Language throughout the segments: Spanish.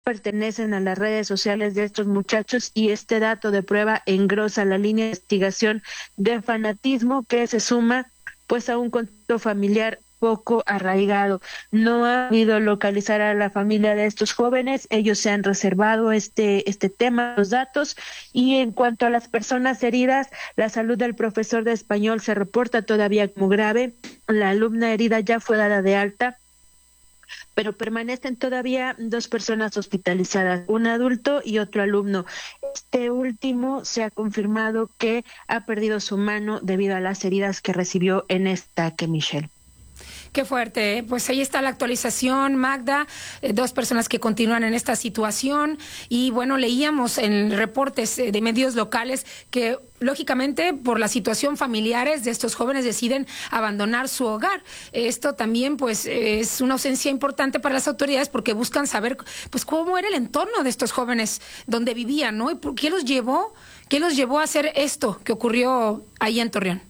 pertenecen a las redes sociales de estos muchachos, y este dato de prueba engrosa la línea de investigación de fanatismo que se suma pues a un contexto familiar poco arraigado. No ha habido localizar a la familia de estos jóvenes, ellos se han reservado este tema, los datos, y en cuanto a las personas heridas, la salud del profesor de español se reporta todavía como grave. La alumna herida ya fue dada de alta, pero permanecen todavía 2 personas hospitalizadas, un adulto y otro alumno. Este último se ha confirmado que ha perdido su mano debido a las heridas que recibió en este ataque, Michelle. Qué fuerte, ¿eh? Pues ahí está la actualización, Magda, 2 personas que continúan en esta situación, y bueno, leíamos en reportes de medios locales que lógicamente por la situación familiares de estos jóvenes deciden abandonar su hogar. Esto también pues es una ausencia importante para las autoridades, porque buscan saber pues cómo era el entorno de estos jóvenes donde vivían, ¿no? ¿Y por qué los llevó a hacer esto que ocurrió ahí en Torreón?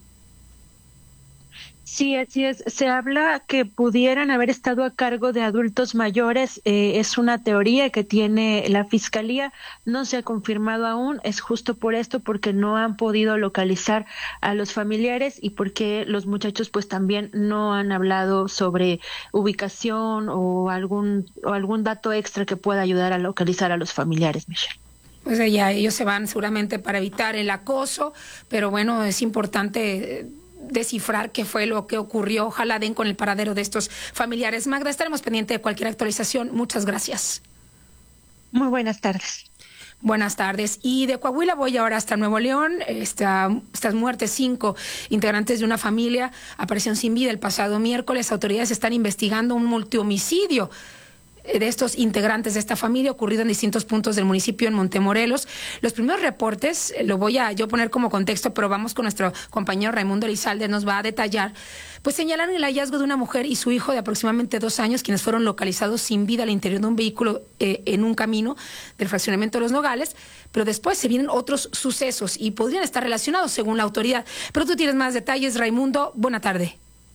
Sí, así es. Se habla que pudieran haber estado a cargo de adultos mayores. Es una teoría que tiene la Fiscalía. No se ha confirmado aún. Es justo por esto, porque no han podido localizar a los familiares y porque los muchachos pues también no han hablado sobre ubicación o algún dato extra que pueda ayudar a localizar a los familiares, Michelle. Pues ya ellos se van seguramente para evitar el acoso, pero bueno, es importante descifrar qué fue lo que ocurrió. Ojalá den con el paradero de estos familiares. Magda, estaremos pendientes de cualquier actualización. Muchas gracias. Muy buenas tardes. Buenas tardes. Y de Coahuila voy ahora hasta Nuevo León. Estas muertes, 5 integrantes de una familia aparecieron sin vida el pasado miércoles. Autoridades están investigando un multihomicidio de estos integrantes de esta familia ocurrido en distintos puntos del municipio en Montemorelos. Los primeros reportes, lo voy a yo poner como contexto, pero vamos con nuestro compañero Raimundo Elizalde, nos va a detallar, pues señalaron el hallazgo de una mujer y su hijo de aproximadamente 2 años, quienes fueron localizados sin vida al interior de un vehículo en un camino del fraccionamiento de Los Nogales, pero después se vienen otros sucesos y podrían estar relacionados según la autoridad. Pero tú tienes más detalles, Raimundo. Buena tarde.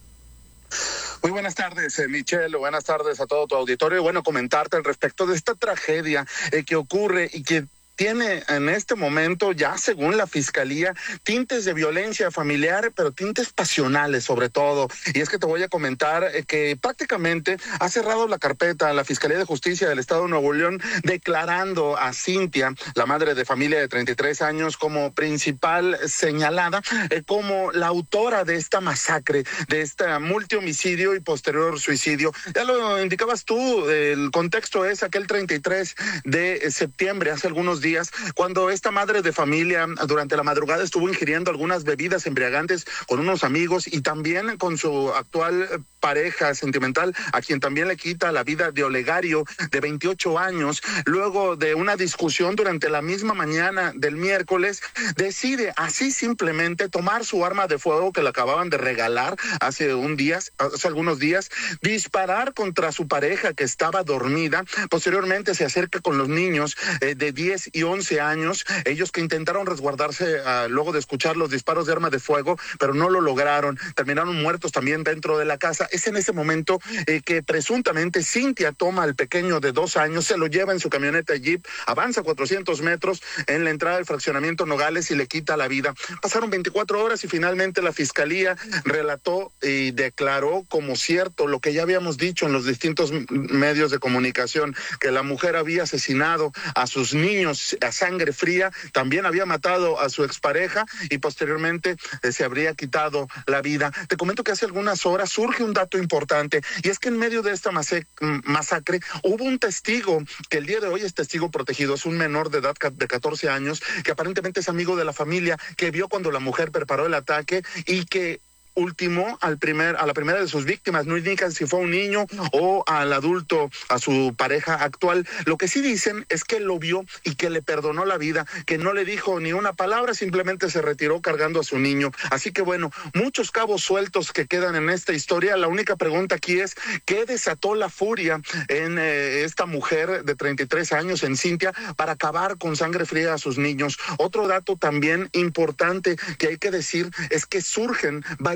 Muy buenas tardes, Michelle. Buenas tardes a todo tu auditorio. Y bueno, comentarte al respecto de esta tragedia que ocurre y que tiene en este momento, ya según la Fiscalía, tintes de violencia familiar, pero tintes pasionales sobre todo. Y es que te voy a comentar que prácticamente ha cerrado la carpeta la Fiscalía de Justicia del Estado de Nuevo León, declarando a Cintia, la madre de familia de 33 años, como principal señalada, como la autora de esta masacre, de este multihomicidio y posterior suicidio. Ya lo indicabas tú, el contexto es aquel 33 de septiembre, hace algunos días, cuando esta madre de familia durante la madrugada estuvo ingiriendo algunas bebidas embriagantes con unos amigos y también con su actual pareja sentimental, a quien también le quita la vida, de Olegario, de 28 años. Luego de una discusión durante la misma mañana del miércoles, decide así simplemente tomar su arma de fuego que le acababan de regalar hace algunos días, disparar contra su pareja que estaba dormida. Posteriormente se acerca con los niños de 10 y 11 años, ellos que intentaron resguardarse luego de escuchar los disparos de arma de fuego, pero no lo lograron, terminaron muertos también dentro de la casa. Es en ese momento que presuntamente Cintia toma al pequeño de 2 años, se lo lleva en su camioneta Jeep, avanza 400 metros en la entrada del fraccionamiento Nogales y le quita la vida. Pasaron 24 horas y finalmente la Fiscalía relató y declaró como cierto lo que ya habíamos dicho en los distintos medios de comunicación, que la mujer había asesinado a sus niños a sangre fría, también había matado a su expareja y posteriormente se habría quitado la vida. Te comento que hace algunas horas surge un dato importante, y es que en medio de esta masacre hubo un testigo que el día de hoy es testigo protegido, es un menor de edad de 14 años, que aparentemente es amigo de la familia, que vio cuando la mujer preparó el ataque y que ultimó a la primera de sus víctimas. No indican si fue un niño o al adulto, a su pareja actual. Lo que sí dicen es que lo vio y que le perdonó la vida, que no le dijo ni una palabra, simplemente se retiró cargando a su niño. Así que bueno, muchos cabos sueltos que quedan en esta historia. La única pregunta aquí es, ¿qué desató la furia en esta mujer de 33 años, en Cintia, para acabar con sangre fría a sus niños? Otro dato también importante que hay que decir es que surgen varias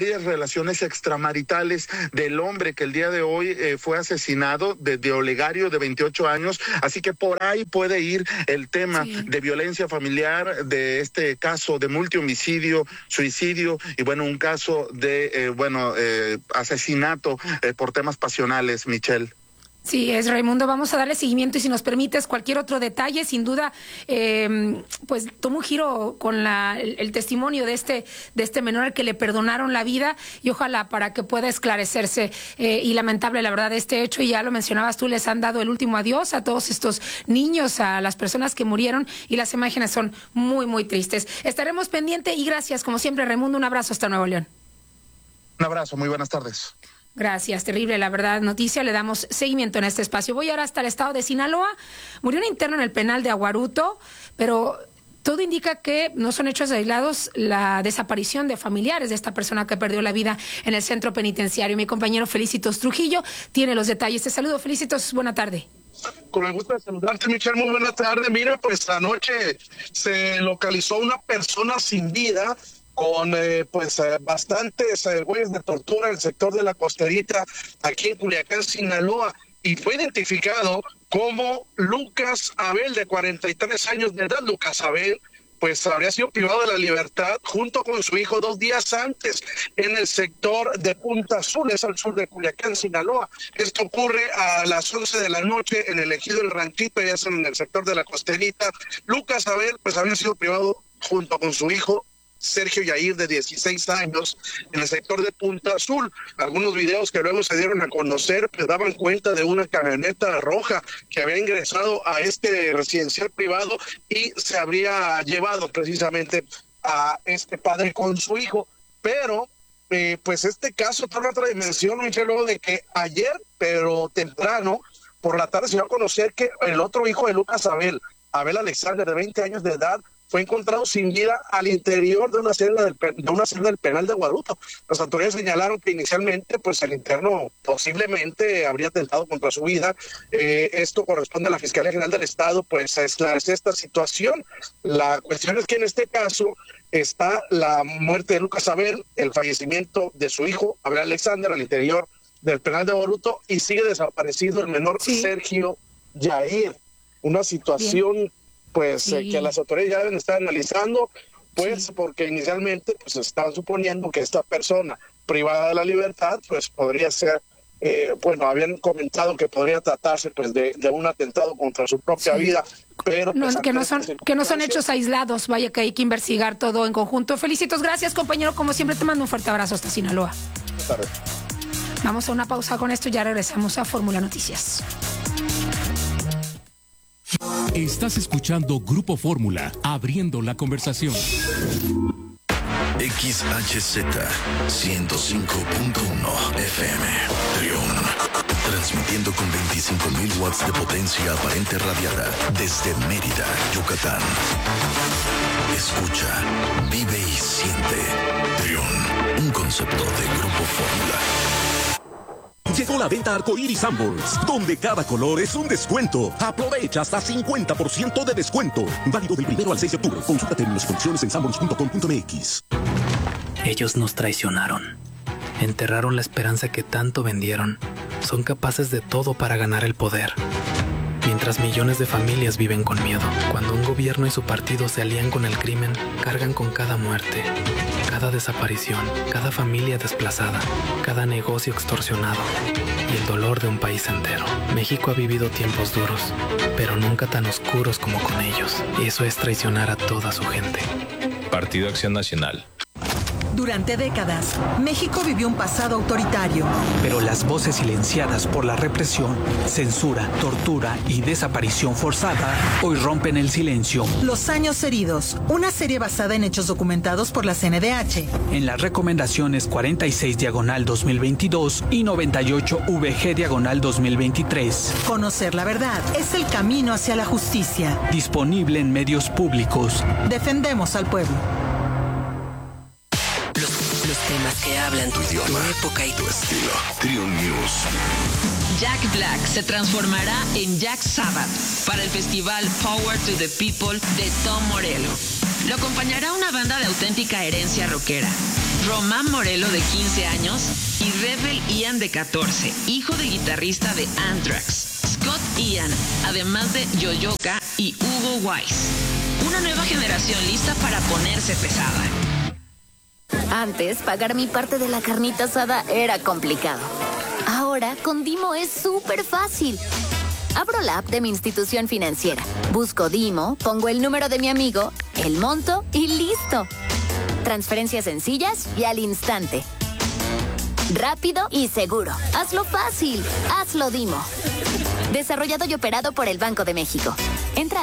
varias relaciones extramaritales del hombre que el día de hoy fue asesinado, de Olegario, de 28 años, así que por ahí puede ir el tema de violencia familiar, de este caso de multihomicidio, suicidio y bueno, un caso de asesinato por temas pasionales, Michelle. Sí, es Raimundo, vamos a darle seguimiento y si nos permites cualquier otro detalle, sin duda, pues toma un giro con el testimonio de este menor al que le perdonaron la vida y ojalá para que pueda esclarecerse y lamentable la verdad de este hecho, y ya lo mencionabas tú, les han dado el último adiós a todos estos niños, a las personas que murieron y las imágenes son muy, muy tristes. Estaremos pendientes y gracias, como siempre, Raimundo, un abrazo hasta Nuevo León. Un abrazo, muy buenas tardes. Gracias, terrible, la verdad, noticia, le damos seguimiento en este espacio. Voy ahora hasta el estado de Sinaloa. Murió un interno en el penal de Aguaruto, pero todo indica que no son hechos aislados la desaparición de familiares de esta persona que perdió la vida en el centro penitenciario. Mi compañero Felicitos Trujillo tiene los detalles. Te saludo, Felicitos, buena tarde. Con el gusto de saludarte, Michelle, muy buena tarde. Mira, pues anoche se localizó una persona sin vida con bastantes huellas de tortura en el sector de la Costerita, aquí en Culiacán, Sinaloa, y fue identificado como Lucas Abel, de 43 años de edad. Lucas Abel, pues habría sido privado de la libertad junto con su hijo 2 días antes en el sector de Punta Azul, es al sur de Culiacán, Sinaloa. Esto ocurre a las 11 de la noche en el ejido El Ranchito, ya en el sector de la Costerita. Lucas Abel, pues habría sido privado junto con su hijo Sergio Yair, de 16 años, en el sector de Punta Azul. Algunos videos que luego se dieron a conocer pues daban cuenta de una camioneta roja que había ingresado a este residencial privado y se habría llevado precisamente a este padre con su hijo. Pero pues este caso toma otra dimensión, Michelle, luego de que ayer, pero temprano, por la tarde se dio a conocer que el otro hijo de Lucas Abel, Abel Alexander, de 20 años de edad, fue encontrado sin vida al interior de una celda del penal de Aguaruto. Las autoridades señalaron que inicialmente pues el interno posiblemente habría atentado contra su vida. Esto corresponde a la Fiscalía General del Estado pues a esclarecer esta situación. La cuestión es que en este caso está la muerte de Lucas Abel, el fallecimiento de su hijo Abel Alexander al interior del penal de Aguaruto, y sigue desaparecido el menor Sergio Yair. Una situación que las autoridades ya deben estar analizando, porque inicialmente pues estaban suponiendo que esta persona privada de la libertad pues podría ser, habían comentado que podría tratarse pues de un atentado contra su propia vida, pero pues, que no son hechos aislados, vaya que hay que investigar todo en conjunto. Felicitos, gracias compañero, como siempre te mando un fuerte abrazo hasta Sinaloa. Buenas tardes. Vamos a una pausa con esto, ya regresamos a Fórmula Noticias. Estás escuchando Grupo Fórmula, abriendo la conversación. XHZ 105.1 FM, Trión. Transmitiendo con 25.000 watts de potencia aparente radiada desde Mérida, Yucatán. Escucha, vive y siente. Trión, un concepto de Grupo Fórmula. Llegó la venta Arcoiris Sanborns, donde cada color es un descuento. Aprovecha hasta 50% de descuento. Válido del 1 al 6 de octubre. Consulta términos y condiciones en sanborns.com.mx. Ellos nos traicionaron. Enterraron la esperanza que tanto vendieron. Son capaces de todo para ganar el poder. Mientras millones de familias viven con miedo. Cuando un gobierno y su partido se alían con el crimen, cargan con cada muerte, cada desaparición, cada familia desplazada, cada negocio extorsionado y el dolor de un país entero. México ha vivido tiempos duros, pero nunca tan oscuros como con ellos. Y eso es traicionar a toda su gente. Partido Acción Nacional. Durante décadas, México vivió un pasado autoritario. Pero las voces silenciadas por la represión, censura, tortura y desaparición forzada hoy rompen el silencio. Los años heridos, una serie basada en hechos documentados por la CNDH. En las recomendaciones 46/2022 y 98/VG/2023. Conocer la verdad es el camino hacia la justicia. Disponible en medios públicos. Defendemos al pueblo. Los temas que hablan tu idioma, tu época y tu estilo. Trión News. Jack Black se transformará en Jack Sabbath para el festival Power to the People de Tom Morello. Lo acompañará una banda de auténtica herencia rockera. Román Morelo, de 15 años, y Rebel Ian, de 14, hijo del guitarrista de Anthrax, Scott Ian, además de Yoyoka y Hugo Wise. Una nueva generación lista para ponerse pesada. Antes, pagar mi parte de la carnita asada era complicado. Ahora, con Dimo es súper fácil. Abro la app de mi institución financiera, busco Dimo, pongo el número de mi amigo, el monto y listo. Transferencias sencillas y al instante. Rápido y seguro. Hazlo fácil. Hazlo Dimo. Desarrollado y operado por el Banco de México. Entra a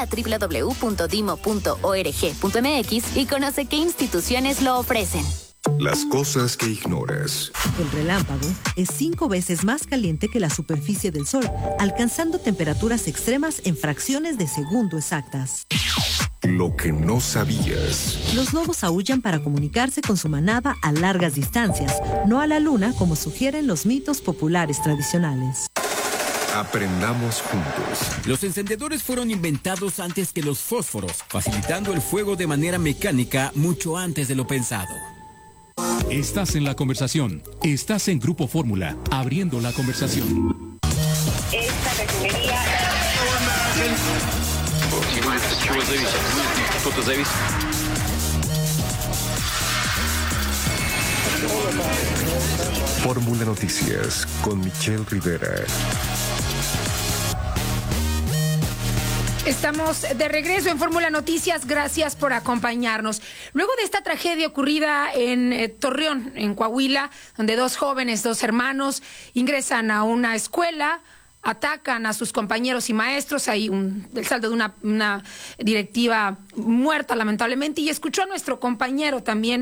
www.dimo.org.mx y conoce qué instituciones lo ofrecen. Las cosas que ignoras. El relámpago es 5 veces más caliente que la superficie del Sol, alcanzando temperaturas extremas en fracciones de segundo exactas. Lo que no sabías. Los lobos aúllan para comunicarse con su manada a largas distancias, no a la luna como sugieren los mitos populares tradicionales. Aprendamos juntos. Los encendedores fueron inventados antes que los fósforos, facilitando el fuego de manera mecánica mucho antes de lo pensado. Estás en la conversación. Estás en Grupo Fórmula, abriendo la conversación. Esta refinería... Fórmula Noticias con Michelle Rivera. Estamos de regreso en Fórmula Noticias, gracias por acompañarnos. Luego de esta tragedia ocurrida en Torreón, en Coahuila, donde 2 jóvenes, 2 hermanos, ingresan a una escuela, atacan a sus compañeros y maestros, hay el saldo de una directiva muerta lamentablemente, y escuchó a nuestro compañero también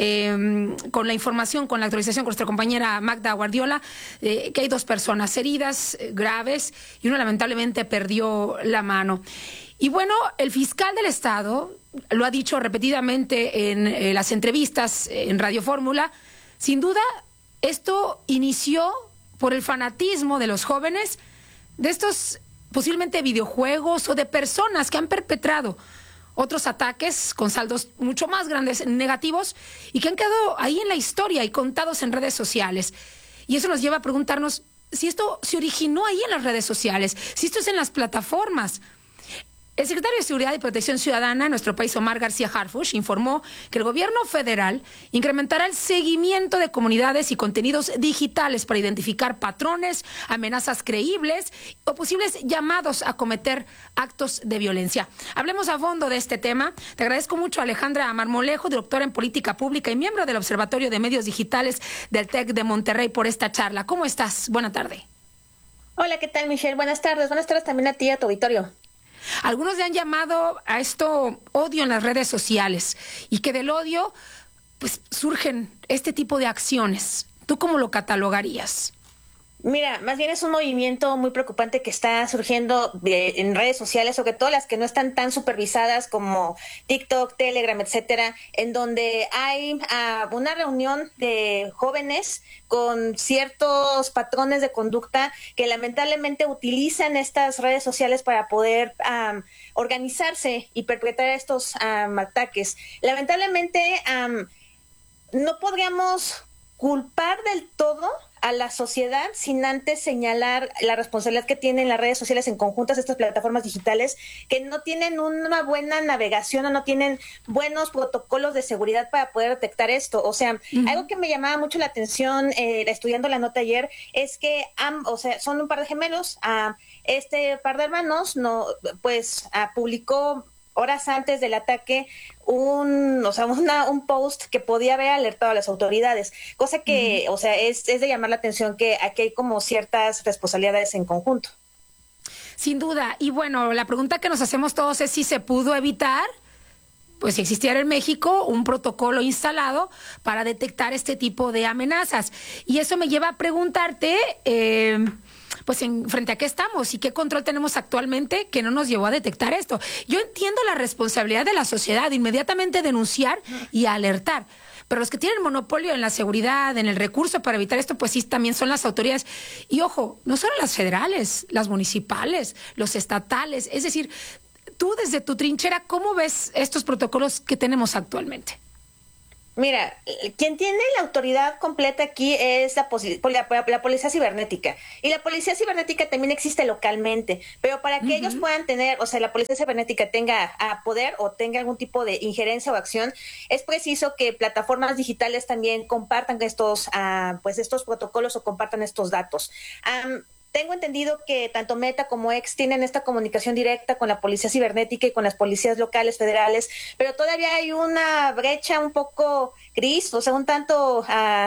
con la información, con la actualización con nuestra compañera Magda Guardiola, que hay 2 personas heridas graves y uno lamentablemente perdió la mano. Y bueno, el fiscal del Estado lo ha dicho repetidamente en las entrevistas en Radio Fórmula, sin duda esto inició por el fanatismo de los jóvenes, de estos posiblemente videojuegos o de personas que han perpetrado otros ataques con saldos mucho más grandes negativos y que han quedado ahí en la historia y contados en redes sociales. Y eso nos lleva a preguntarnos si esto se originó ahí en las redes sociales, si esto es en las plataformas. El secretario de Seguridad y Protección Ciudadana en nuestro país, Omar García Harfuch, informó que el gobierno federal incrementará el seguimiento de comunidades y contenidos digitales para identificar patrones, amenazas creíbles o posibles llamados a cometer actos de violencia. Hablemos a fondo de este tema. Te agradezco mucho, Alejandra Marmolejo, doctora en Política Pública y miembro del Observatorio de Medios Digitales del TEC de Monterrey, por esta charla. ¿Cómo estás? Buena tarde. Hola, ¿qué tal, Michelle? Buenas tardes. Buenas tardes también a ti y a tu auditorio. Algunos le han llamado a esto odio en las redes sociales y que del odio pues surgen este tipo de acciones. ¿Tú cómo lo catalogarías? Mira, más bien es un movimiento muy preocupante que está surgiendo en redes sociales, sobre todo las que no están tan supervisadas como TikTok, Telegram, etcétera, en donde hay una reunión de jóvenes con ciertos patrones de conducta que lamentablemente utilizan estas redes sociales para poder organizarse y perpetrar estos ataques. Lamentablemente no podríamos culpar del todo a la sociedad sin antes señalar la responsabilidad que tienen las redes sociales en conjuntas, estas plataformas digitales, que no tienen una buena navegación o no tienen buenos protocolos de seguridad para poder detectar esto. O sea, algo que me llamaba mucho la atención estudiando la nota ayer es que son un par de gemelos, este par de hermanos publicó horas antes del ataque un post que podía haber alertado a las autoridades, cosa que, es de llamar la atención que aquí hay como ciertas responsabilidades en conjunto. Sin duda. Y bueno, la pregunta que nos hacemos todos es si se pudo evitar, pues si existiera en México un protocolo instalado para detectar este tipo de amenazas. Y eso me lleva a preguntarte, frente a qué estamos y qué control tenemos actualmente que no nos llevó a detectar esto. Yo entiendo la responsabilidad de la sociedad de inmediatamente denunciar y alertar, pero los que tienen monopolio en la seguridad, en el recurso para evitar esto, pues sí, también son las autoridades. Y ojo, no solo las federales, las municipales, los estatales. Es decir, tú desde tu trinchera, ¿cómo ves estos protocolos que tenemos actualmente? Mira, quien tiene la autoridad completa aquí es la policía cibernética. Y la policía cibernética también existe localmente. Pero para que ellos puedan tener, o sea, la policía cibernética tenga poder o tenga algún tipo de injerencia o acción, es preciso que plataformas digitales también compartan estos protocolos o compartan estos datos. Tengo entendido que tanto Meta como X tienen esta comunicación directa con la policía cibernética y con las policías locales, federales, pero todavía hay una brecha un poco gris, o sea, un tanto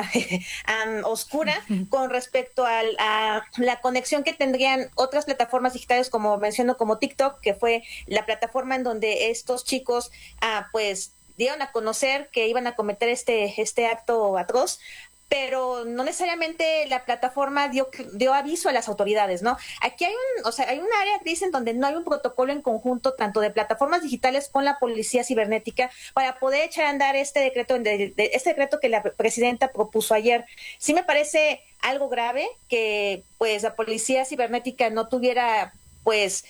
oscura con respecto a la conexión que tendrían otras plataformas digitales, como menciono, como TikTok, que fue la plataforma en donde estos chicos, pues, dieron a conocer que iban a cometer este acto atroz, pero no necesariamente la plataforma dio aviso a las autoridades, ¿no? Aquí hay un área gris en donde no hay un protocolo en conjunto tanto de plataformas digitales con la policía cibernética para poder echar a andar este decreto que la presidenta propuso ayer. Sí me parece algo grave que pues la policía cibernética no tuviera pues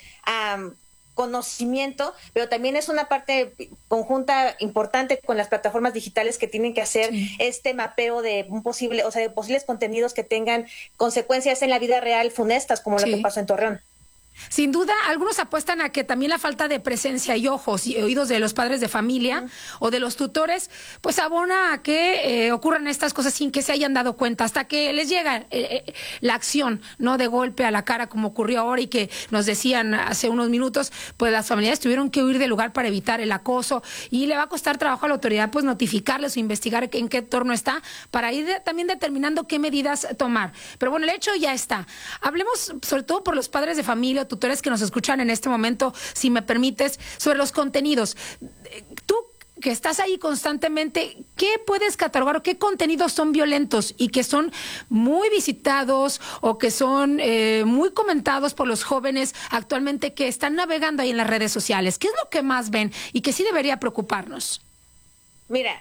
conocimiento, pero también es una parte conjunta importante con las plataformas digitales que tienen que hacer este mapeo de de posibles contenidos que tengan consecuencias en la vida real funestas, como lo que pasó en Torreón. Sin duda, algunos apuestan a que también la falta de presencia y ojos y oídos de los padres de familia o de los tutores, pues abona a que ocurran estas cosas sin que se hayan dado cuenta, hasta que les llega la acción, no de golpe a la cara como ocurrió ahora y que nos decían hace unos minutos, pues las familias tuvieron que huir del lugar para evitar el acoso y le va a costar trabajo a la autoridad pues notificarles o investigar en qué entorno está para ir también determinando qué medidas tomar. Pero bueno, el hecho ya está. Hablemos sobre todo por los padres de familia, tutores que nos escuchan en este momento, si me permites, sobre los contenidos. Tú que estás ahí constantemente, ¿qué puedes catalogar o qué contenidos son violentos y que son muy visitados o que son muy comentados por los jóvenes actualmente que están navegando ahí en las redes sociales? ¿Qué es lo que más ven y que sí debería preocuparnos? Mira,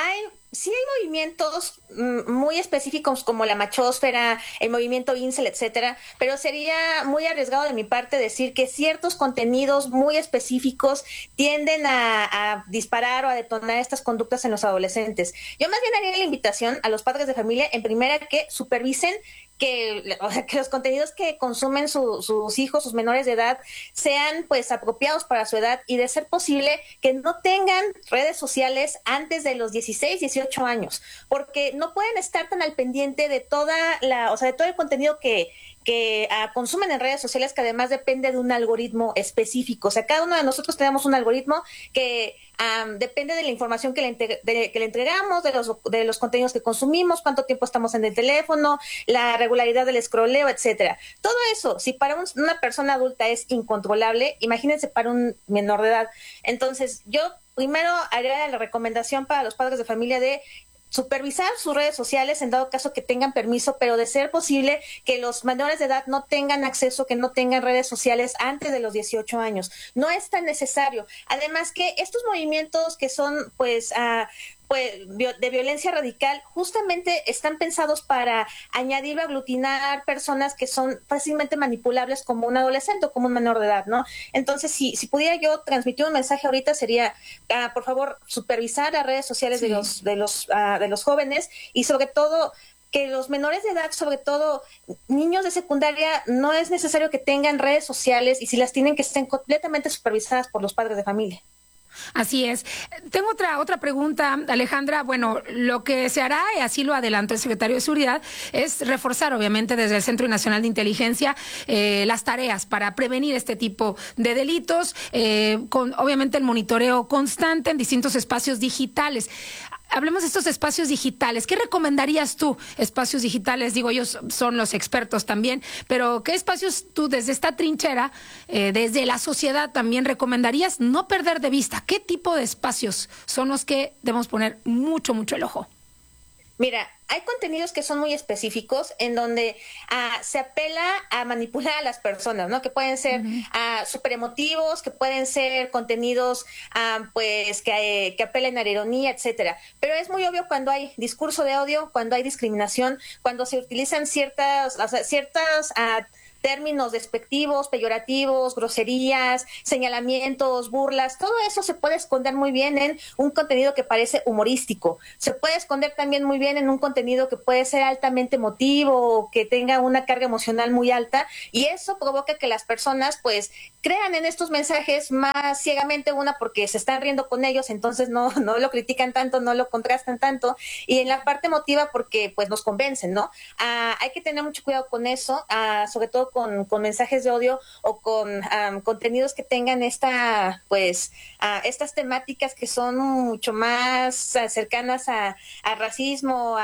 sí hay movimientos muy específicos como la machósfera, el movimiento incel, etcétera, pero sería muy arriesgado de mi parte decir que ciertos contenidos muy específicos tienden a disparar o a detonar estas conductas en los adolescentes. Yo más bien haría la invitación a los padres de familia, en primera, que supervisen que los contenidos que consumen sus hijos, sus menores de edad, sean pues apropiados para su edad y de ser posible que no tengan redes sociales antes de los 16, 18 años, porque no pueden estar tan al pendiente de de todo el contenido que consumen en redes sociales, que además depende de un algoritmo específico. O sea, cada uno de nosotros tenemos un algoritmo que depende de la información que le entregamos, de los contenidos que consumimos, cuánto tiempo estamos en el teléfono, la regularidad del scrolleo, etcétera. Todo eso, si para una persona adulta es incontrolable, imagínense para un menor de edad. Entonces, yo primero haría la recomendación para los padres de familia de supervisar sus redes sociales en dado caso que tengan permiso, pero de ser posible que los menores de edad no tengan acceso, que no tengan redes sociales antes de los 18 años. No es tan necesario. Además que estos movimientos que son de violencia radical justamente están pensados para añadir o aglutinar personas que son fácilmente manipulables como un adolescente o como un menor de edad, ¿no? Entonces, si pudiera yo transmitir un mensaje ahorita sería, por favor, supervisar las redes sociales de los jóvenes y sobre todo que los menores de edad, sobre todo niños de secundaria, no es necesario que tengan redes sociales y si las tienen que estén completamente supervisadas por los padres de familia. Así es. Tengo otra pregunta, Alejandra. Bueno, lo que se hará, y así lo adelantó el secretario de Seguridad, es reforzar, obviamente, desde el Centro Nacional de Inteligencia, las tareas para prevenir este tipo de delitos, con obviamente el monitoreo constante en distintos espacios digitales. Hablemos de estos espacios digitales. ¿Qué recomendarías tú? Espacios digitales, digo, ellos son los expertos también, pero ¿qué espacios tú desde esta trinchera, desde la sociedad también recomendarías no perder de vista? ¿Qué tipo de espacios son los que debemos poner mucho el ojo? Mira, hay contenidos que son muy específicos en donde se apela a manipular a las personas, ¿no? Que pueden ser súper emotivos, que pueden ser contenidos que apelen a la ironía, etcétera. Pero es muy obvio cuando hay discurso de odio, cuando hay discriminación, cuando se utilizan ciertas términos despectivos, peyorativos, groserías, señalamientos, burlas, todo eso se puede esconder muy bien en un contenido que parece humorístico. Se puede esconder también muy bien en un contenido que puede ser altamente emotivo, que tenga una carga emocional muy alta, y eso provoca que las personas pues crean en estos mensajes más ciegamente, una porque se están riendo con ellos, entonces no lo critican tanto, no lo contrastan tanto, y en la parte emotiva porque pues nos convencen, ¿no? Hay que tener mucho cuidado con eso, sobre todo con mensajes de odio o con contenidos que tengan estas temáticas que son mucho más cercanas a racismo,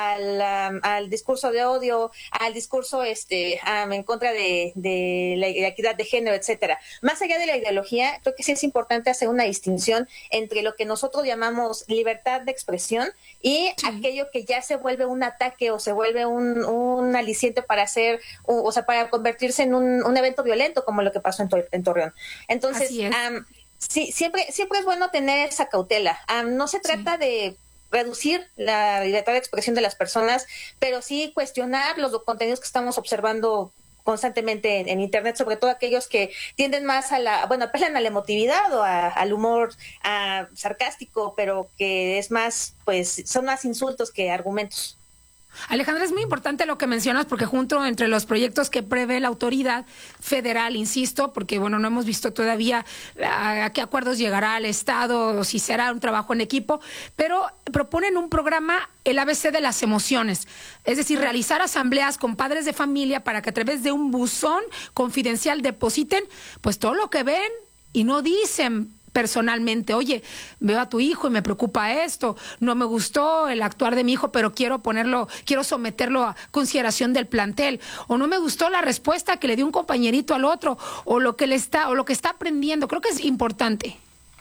al discurso de odio, al discurso en contra de la equidad de género, etcétera. Más allá de la ideología, creo que sí es importante hacer una distinción entre lo que nosotros llamamos libertad de expresión y aquello que ya se vuelve un ataque o se vuelve un aliciente para hacer, para convertirse en un evento violento, como lo que pasó en Torreón. Entonces, sí, siempre es bueno tener esa cautela. No se trata de reducir la libertad de expresión de las personas, pero sí cuestionar los contenidos que estamos observando constantemente en Internet, sobre todo aquellos que tienden más apelan a la emotividad o al humor sarcástico, pero que es más, pues, son más insultos que argumentos. Alejandra, es muy importante lo que mencionas, porque junto entre los proyectos que prevé la autoridad federal, insisto, porque no hemos visto todavía a qué acuerdos llegará el Estado o si será un trabajo en equipo, pero proponen un programa, el ABC de las emociones, es decir, realizar asambleas con padres de familia para que a través de un buzón confidencial depositen pues todo lo que ven y no dicen personalmente. Oye, veo a tu hijo y me preocupa esto, no me gustó el actuar de mi hijo, pero quiero someterlo a consideración del plantel, o no me gustó la respuesta que le dio un compañerito al otro, o lo que está aprendiendo. Creo que es importante.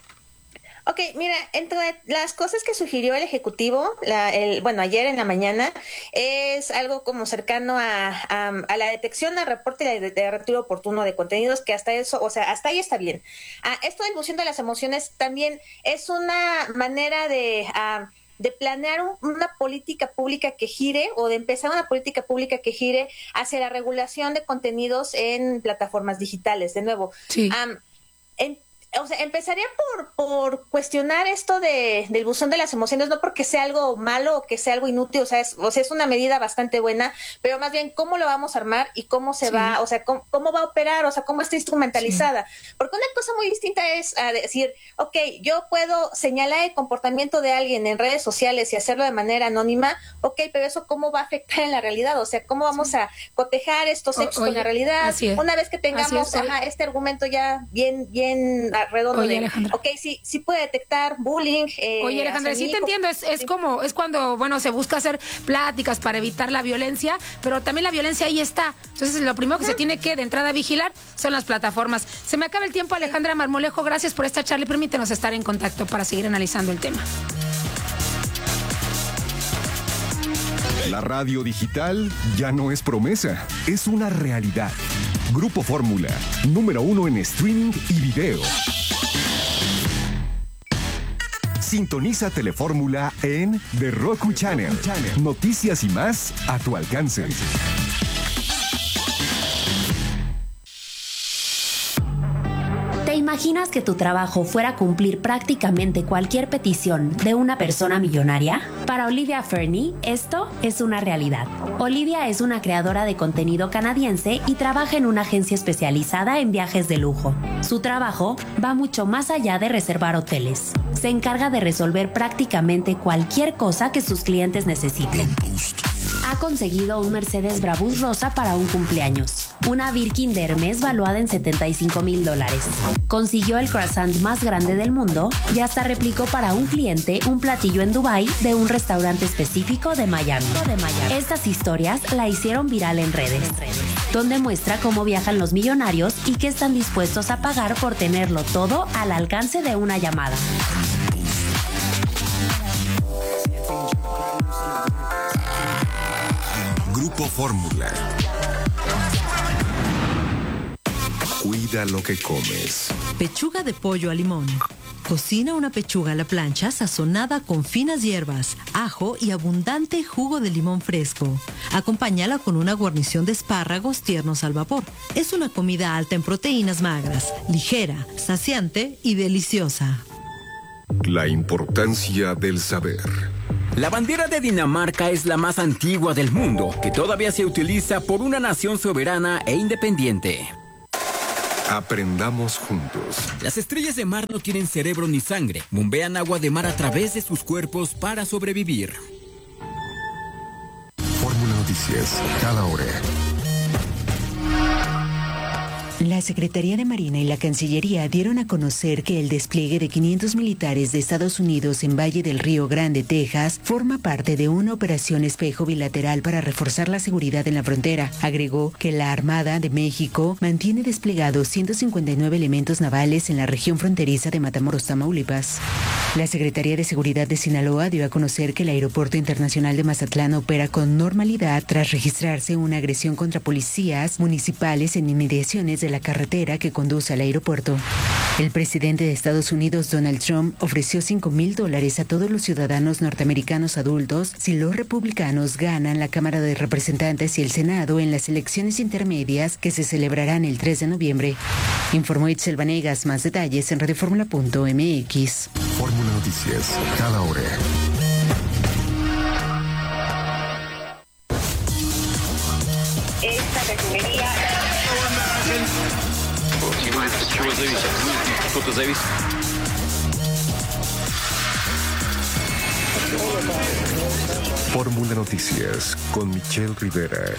Ok, mira, entre las cosas que sugirió el Ejecutivo, ayer en la mañana, es algo como cercano a la detección, al reporte y de retiro oportuno de contenidos, que hasta ahí está bien. Esto de difusión de las emociones también es una manera de planear una política pública que gire, o de empezar una política pública que gire hacia la regulación de contenidos en plataformas digitales. De nuevo, sí. Empezaría por cuestionar esto del buzón de las emociones, no porque sea algo malo o que sea algo inútil, es una medida bastante buena, pero más bien cómo lo vamos a armar y cómo se va, cómo va a operar, cómo está instrumentalizada. Sí. Porque una cosa muy distinta es decir, ok, yo puedo señalar el comportamiento de alguien en redes sociales y hacerlo de manera anónima, ok, pero eso cómo va a afectar en la realidad, cómo vamos a cotejar estos hechos con la realidad, una vez que tengamos este argumento ya bien redondo. Oye, Alejandra. Ok, sí puede detectar bullying. Oye, Alejandra, sí te entiendo, es cuando se busca hacer pláticas para evitar la violencia, pero también la violencia ahí está. Entonces, lo primero que se tiene que de entrada vigilar son las plataformas. Se me acaba el tiempo, Alejandra Marmolejo, gracias por esta charla y permítenos estar en contacto para seguir analizando el tema. La radio digital ya no es promesa, es una realidad. Grupo Fórmula, número 1 en streaming y video. Sintoniza Telefórmula en The Roku Channel. Noticias y más a tu alcance. ¿Te imaginas que tu trabajo fuera cumplir prácticamente cualquier petición de una persona millonaria? Para Olivia Fernie, esto es una realidad. Olivia es una creadora de contenido canadiense y trabaja en una agencia especializada en viajes de lujo. Su trabajo va mucho más allá de reservar hoteles. Se encarga de resolver prácticamente cualquier cosa que sus clientes necesiten. Ha conseguido un Mercedes Brabus rosa para un cumpleaños, una Birkin de Hermes valuada en $75,000. Consiguió el croissant más grande del mundo y hasta replicó para un cliente un platillo en Dubái de un restaurante específico de Miami. Estas historias la hicieron viral en redes, donde muestra cómo viajan los millonarios y qué están dispuestos a pagar por tenerlo todo al alcance de una llamada. Grupo Fórmula. Cuida lo que comes. Pechuga de pollo a limón. Cocina una pechuga a la plancha sazonada con finas hierbas, ajo y abundante jugo de limón fresco. Acompáñala con una guarnición de espárragos tiernos al vapor. Es una comida alta en proteínas magras, ligera, saciante y deliciosa. La importancia del saber. La bandera de Dinamarca es la más antigua del mundo, que todavía se utiliza por una nación soberana e independiente. Aprendamos juntos. Las estrellas de mar no tienen cerebro ni sangre. Bombean agua de mar a través de sus cuerpos para sobrevivir. Fórmula Noticias, cada hora. La Secretaría de Marina y la Cancillería dieron a conocer que el despliegue de 500 militares de Estados Unidos en Valle del Río Grande, Texas, forma parte de una operación espejo bilateral para reforzar la seguridad en la frontera. Agregó que la Armada de México mantiene desplegados 159 elementos navales en la región fronteriza de Matamoros, Tamaulipas. La Secretaría de Seguridad de Sinaloa dio a conocer que el Aeropuerto Internacional de Mazatlán opera con normalidad tras registrarse una agresión contra policías municipales en inmediaciones de la carretera que conduce al aeropuerto. El presidente de Estados Unidos, Donald Trump, ofreció $5,000 a todos los ciudadanos norteamericanos adultos si los republicanos ganan la Cámara de Representantes y el Senado en las elecciones intermedias que se celebrarán el 3 de noviembre. Informó Itzel Vanegas. Más detalles en radioformula.mx. Fórmula Noticias, cada hora. Esta refinería... Fórmula Noticias con Michelle Rivera.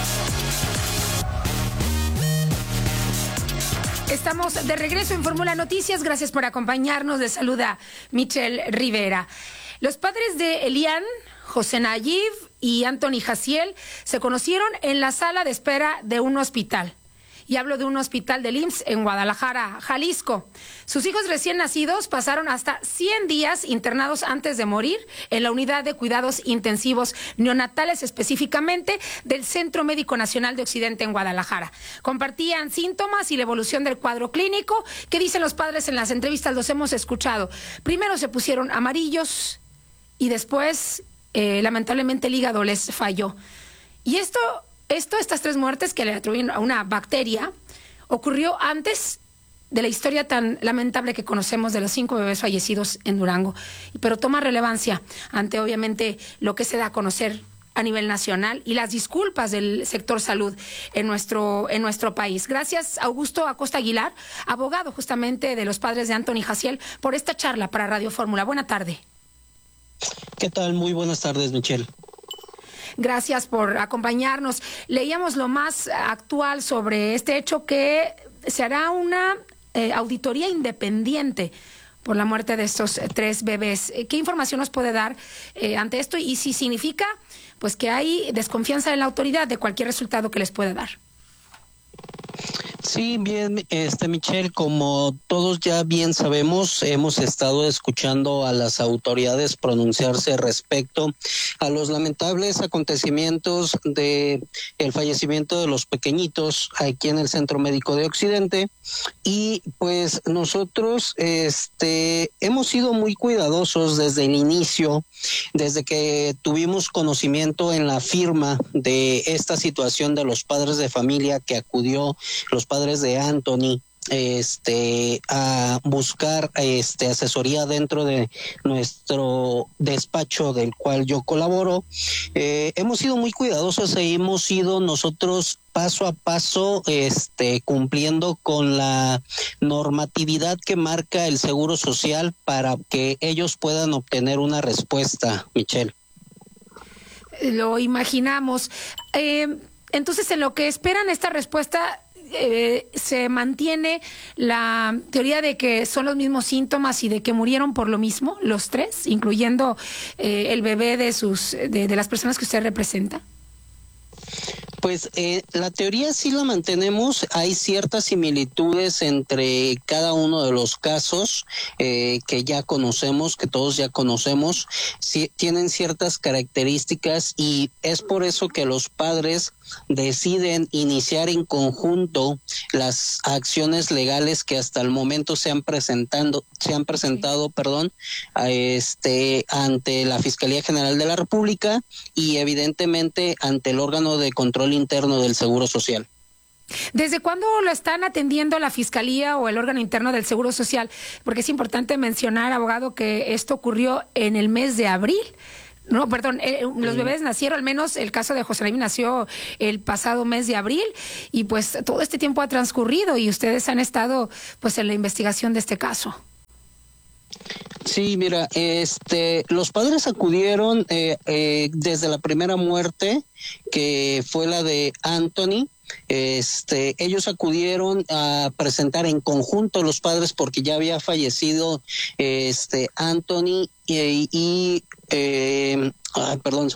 Estamos de regreso en Fórmula Noticias. Gracias por acompañarnos. Les saluda Michelle Rivera. Los padres de Elian, José Nayib y Anthony Jaciel se conocieron en la sala de espera de un hospital. Y hablo de un hospital del IMSS en Guadalajara, Jalisco. Sus hijos recién nacidos pasaron hasta 100 días internados antes de morir en la unidad de cuidados intensivos neonatales, específicamente del Centro Médico Nacional de Occidente en Guadalajara. Compartían síntomas y la evolución del cuadro clínico. ¿Qué dicen los padres en las entrevistas? Los hemos escuchado. Primero se pusieron amarillos y después, lamentablemente, el hígado les falló. Y estas 3 muertes que le atribuyen a una bacteria ocurrió antes de la historia tan lamentable que conocemos de los 5 bebés fallecidos en Durango, pero toma relevancia ante obviamente lo que se da a conocer a nivel nacional y las disculpas del sector salud en nuestro país. Gracias, Augusto Acosta Aguilar, abogado justamente de los padres de Anthony Jaciel, por esta charla para Radio Fórmula. Buena tarde. ¿Qué tal? Muy buenas tardes, Michelle. Gracias por acompañarnos. Leíamos lo más actual sobre este hecho, que se hará una auditoría independiente por la muerte de estos 3 bebés. ¿Qué información nos puede dar ante esto? Y si significa pues que hay desconfianza en la autoridad de cualquier resultado que les pueda dar. Sí, bien, Michelle, como todos ya bien sabemos, hemos estado escuchando a las autoridades pronunciarse respecto a los lamentables acontecimientos de el fallecimiento de los pequeñitos aquí en el Centro Médico de Occidente, y pues nosotros hemos sido muy cuidadosos desde el inicio, desde que tuvimos conocimiento en la firma de esta situación de los padres de familia que acudió, los padres de Anthony, a buscar asesoría dentro de nuestro despacho del cual yo colaboro. Hemos sido muy cuidadosos y hemos ido nosotros paso a paso cumpliendo con la normatividad que marca el Seguro Social para que ellos puedan obtener una respuesta, Michelle. Lo imaginamos. Entonces, en lo que esperan esta respuesta, se mantiene la teoría de que son los mismos síntomas y de que murieron por lo mismo, los 3, incluyendo el bebé de las personas que usted representa. Pues la teoría sí la mantenemos, hay ciertas similitudes entre cada uno de los casos que ya conocemos, que todos ya conocemos, sí, tienen ciertas características y es por eso que los padres deciden iniciar en conjunto las acciones legales que hasta el momento se han presentado, ante la Fiscalía General de la República y evidentemente ante el órgano de control interno del Seguro Social. ¿Desde cuándo lo están atendiendo la Fiscalía o el órgano interno del Seguro Social? Porque es importante mencionar, abogado, que esto ocurrió en el mes de abril. No, perdón, los bebés nacieron, al menos el caso de José Naim nació el pasado mes de abril y pues todo este tiempo ha transcurrido y ustedes han estado pues en la investigación de este caso. Sí, mira, los padres acudieron desde la primera muerte, que fue la de Anthony. Ellos acudieron a presentar en conjunto los padres porque ya había fallecido Anthony perdón,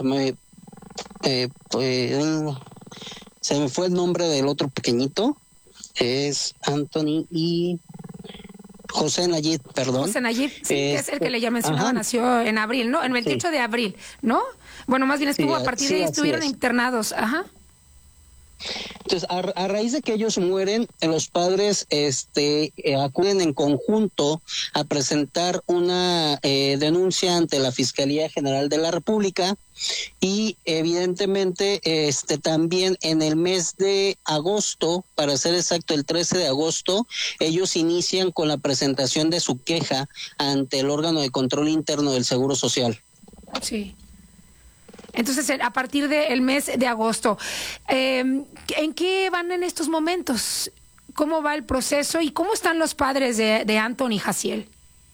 se me fue el nombre del otro pequeñito, es Anthony y José Nayib, perdón. José Nayib, sí, es el que le ya mencionaba, nació en abril, ¿no? El 28 de abril, ¿no? Bueno, más bien estuvo, a partir de ahí estuvieron internados, ajá. Entonces, a raíz de que ellos mueren, los padres acuden en conjunto a presentar una denuncia ante la Fiscalía General de la República y evidentemente también en el mes de agosto, para ser exacto el 13 de agosto, ellos inician con la presentación de su queja ante el órgano de control interno del Seguro Social. Sí. Entonces, a partir del mes de agosto, ¿en qué van en estos momentos? ¿Cómo va el proceso y cómo están los padres de Anthony Jaciel?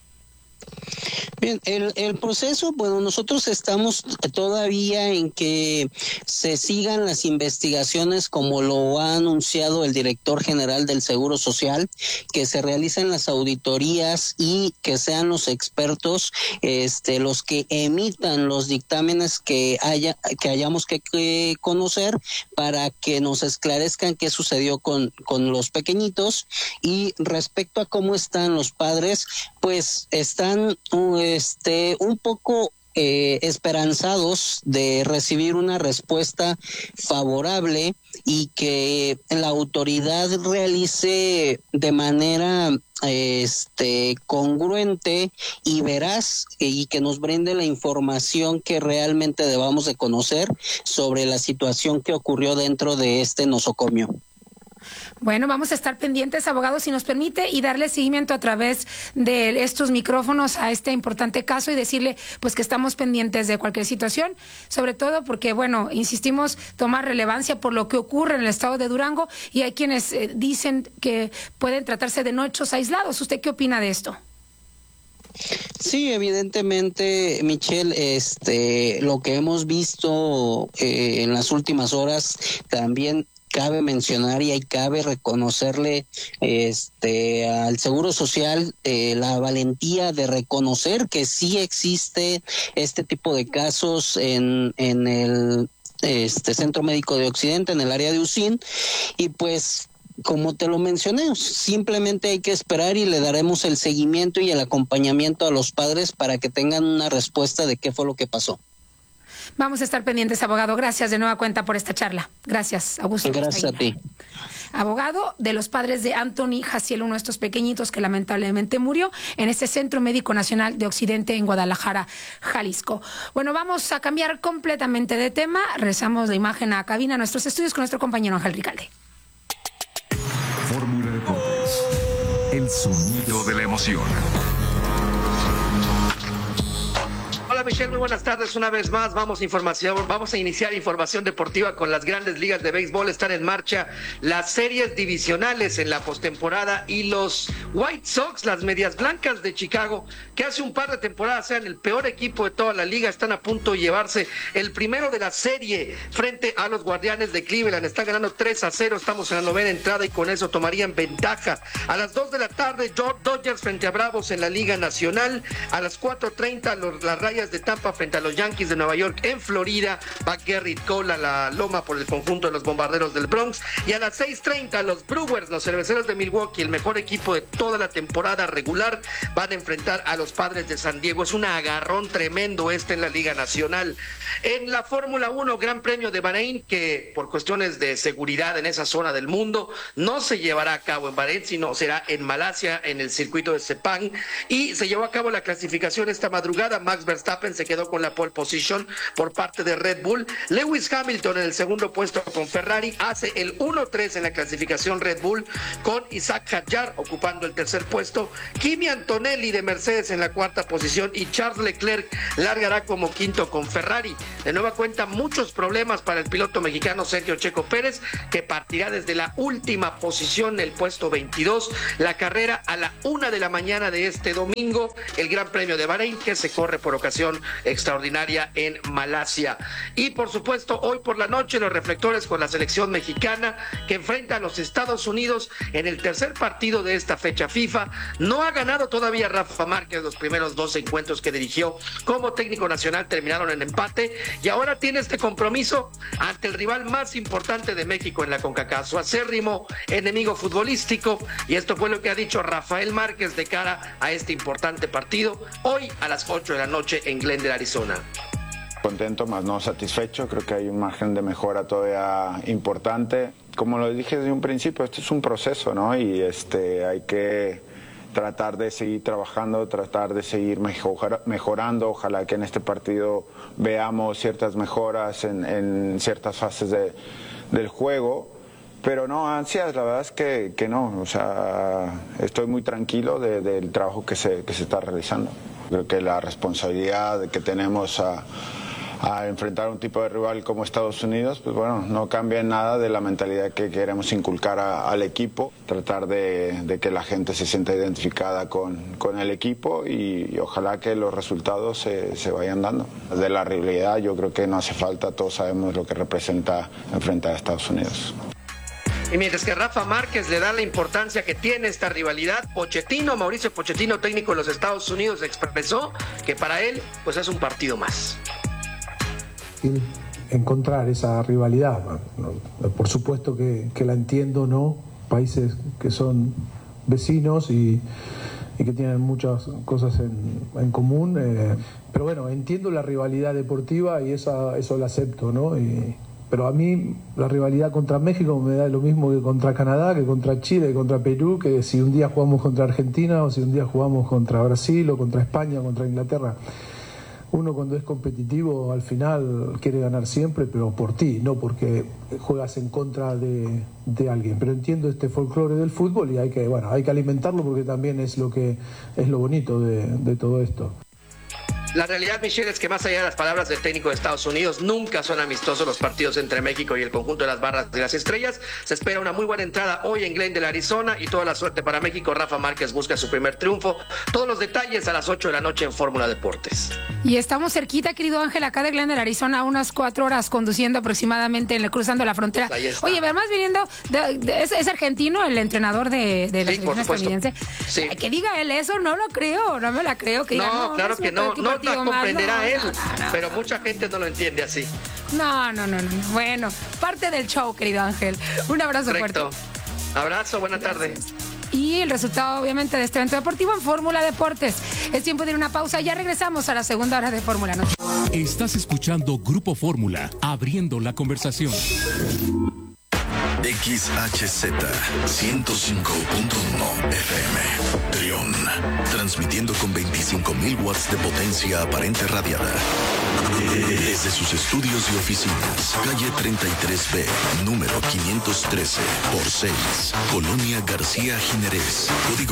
Bien, el proceso, bueno, nosotros estamos todavía en que se sigan las investigaciones como lo ha anunciado el director general del Seguro Social, que se realicen las auditorías y que sean los expertos los que emitan los dictámenes que hayamos que conocer para que nos esclarezcan qué sucedió con los pequeñitos. Y respecto a cómo están los padres, pues están un poco esperanzados de recibir una respuesta favorable y que la autoridad realice de manera congruente y veraz y que nos brinde la información que realmente debamos de conocer sobre la situación que ocurrió dentro de este nosocomio. Bueno, vamos a estar pendientes, abogado, si nos permite, y darle seguimiento a través de estos micrófonos a este importante caso y decirle pues que estamos pendientes de cualquier situación, sobre todo porque, bueno, insistimos, tomar relevancia por lo que ocurre en el estado de Durango y hay quienes dicen que pueden tratarse de no hechos aislados. ¿Usted qué opina de esto? Sí, evidentemente, Michelle, lo que hemos visto en las últimas horas también cabe mencionar y cabe reconocerle al Seguro Social la valentía de reconocer que sí existe este tipo de casos en el Centro Médico de Occidente, en el área de UCIN, y pues como te lo mencioné, simplemente hay que esperar y le daremos el seguimiento y el acompañamiento a los padres para que tengan una respuesta de qué fue lo que pasó. Vamos a estar pendientes, abogado. Gracias de nueva cuenta por esta charla. Gracias, Augusto. Gracias a ti. Abogado de los padres de Anthony Jaciel, uno de estos pequeñitos que lamentablemente murió en este Centro Médico Nacional de Occidente en Guadalajara, Jalisco. Bueno, vamos a cambiar completamente de tema. Regresamos la imagen a cabina, a nuestros estudios con nuestro compañero Ángel Ricalde. Fórmula Deportes. El sonido de la emoción. Hola Michelle, muy buenas tardes. Una vez más vamos a iniciar información deportiva con las grandes ligas de béisbol. Están en marcha las series divisionales en la postemporada y los White Sox, las Medias Blancas de Chicago, que hace un par de temporadas eran el peor equipo de toda la liga, están a punto de llevarse el primero de la serie frente a los Guardianes de Cleveland. Están ganando 3-0, estamos en la novena entrada y con eso tomarían ventaja. A las 2 de la tarde, Dodgers frente a Bravos en la Liga Nacional. A las 4:30, las Rayas de de Tampa frente a los Yankees de Nueva York en Florida. Va Gerrit Cole a la loma por el conjunto de los Bombarderos del Bronx. Y a las 6:30 los Brewers, los Cerveceros de Milwaukee, el mejor equipo de toda la temporada regular, van a enfrentar a los Padres de San Diego. Es un agarrón tremendo en la Liga Nacional. En la Fórmula 1, Gran Premio de Bahrein, que por cuestiones de seguridad en esa zona del mundo no se llevará a cabo en Bahrein, sino será en Malasia, en el circuito de Sepang. Y se llevó a cabo la clasificación esta madrugada. Max Verstappen se quedó con la pole position por parte de Red Bull. Lewis Hamilton en el segundo puesto con Ferrari hace el 1-3 en la clasificación Red Bull, con Isaac Hadjar ocupando el tercer puesto. Kimi Antonelli de Mercedes en la cuarta posición y Charles Leclerc largará como quinto con Ferrari. De nueva cuenta, muchos problemas para el piloto mexicano Sergio Checo Pérez, que partirá desde la última posición, el puesto 22. La carrera a la 1 de la mañana de este domingo, el Gran Premio de Bahrein, que se corre por ocasión extraordinaria en Malasia. Y por supuesto, hoy por la noche, los reflectores con la selección mexicana, que enfrenta a los Estados Unidos en el tercer partido de esta fecha FIFA. No ha ganado todavía Rafa Márquez los primeros 2 encuentros que dirigió como técnico nacional, terminaron en empate, y ahora tiene este compromiso ante el rival más importante de México en la CONCACAF, su acérrimo enemigo futbolístico. Y esto fue lo que ha dicho Rafael Márquez de cara a este importante partido hoy a las 8 de la noche en Glendale, Arizona. Contento, más no satisfecho. Creo que hay un margen de mejora todavía importante. Como lo dije desde un principio, esto es un proceso, ¿no? Y hay que tratar de seguir trabajando, tratar de seguir mejorando. Ojalá que en este partido veamos ciertas mejoras en ciertas fases del juego. Pero no ansias, la verdad es que no. O sea, estoy muy tranquilo del trabajo que se está realizando. Creo que la responsabilidad que tenemos a enfrentar un tipo de rival como Estados Unidos, pues bueno, no cambia en nada de la mentalidad que queremos inculcar al equipo, tratar de que la gente se sienta identificada con el equipo y ojalá que los resultados se vayan dando. De la rivalidad yo creo que no hace falta, todos sabemos lo que representa enfrentar a Estados Unidos. Y mientras que Rafa Márquez le da la importancia que tiene esta rivalidad, Mauricio Pochettino, técnico de los Estados Unidos, expresó que para él pues es un partido más. Encontrar esa rivalidad, por supuesto que la entiendo, ¿no? Países que son vecinos y que tienen muchas cosas en común, pero bueno, entiendo la rivalidad deportiva y eso la acepto, ¿no? Pero a mí la rivalidad contra México me da lo mismo que contra Canadá, que contra Chile, que contra Perú, que si un día jugamos contra Argentina o si un día jugamos contra Brasil o contra España o contra Inglaterra. Uno cuando es competitivo al final quiere ganar siempre, pero por ti, no porque juegas en contra de alguien. Pero entiendo este folclore del fútbol y hay que alimentarlo porque también es lo bonito de todo esto. La realidad, Michelle, es que más allá de las palabras del técnico de Estados Unidos, nunca son amistosos los partidos entre México y el conjunto de las Barras de las Estrellas. Se espera una muy buena entrada hoy en Glendale, Arizona, y toda la suerte para México. Rafa Márquez busca su primer triunfo. Todos los detalles a las 8 de la noche en Fórmula Deportes. Y estamos cerquita, querido Ángel, acá de Glendale, Arizona, unas 4 horas conduciendo aproximadamente, cruzando la frontera. Oye, además viniendo, es argentino el entrenador de la selección estadounidense. Sí. Que diga él eso, no lo creo, no me la creo. Que no, claro que no. No la comprenderá él, no. Pero mucha gente no lo entiende así. No. Bueno, parte del show, querido Ángel. Un abrazo fuerte. Abrazo, buena tarde. Y el resultado, obviamente, de este evento deportivo en Fórmula Deportes. Es tiempo de ir a una pausa. Ya regresamos a la segunda hora de Fórmula Noche. Estás escuchando Grupo Fórmula, abriendo la conversación. XHZ 105.1 FM Trión, transmitiendo con 25.000 watts de potencia aparente radiada desde sus estudios y oficinas, calle 33B, número 513 por 6, Colonia García Jiménez, código